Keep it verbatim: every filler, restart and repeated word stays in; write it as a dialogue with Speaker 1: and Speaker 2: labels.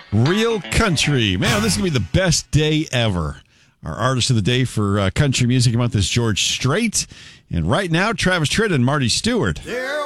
Speaker 1: Real Country. Man, this is going to be the best day ever. Our artist of the day for uh, country music month is George Strait. And right now, Travis Tritt and Marty Stewart.